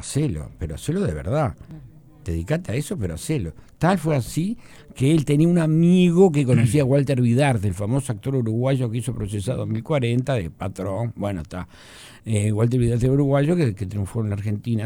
pero hacelo de verdad. Dedicate a eso, pero hacelo. Tal fue así que él tenía un amigo que conocía a Walter Vidarte, el famoso actor uruguayo que hizo Procesado 2040, de Patrón. Bueno, está. Walter Vidarte uruguayo que triunfó en la Argentina.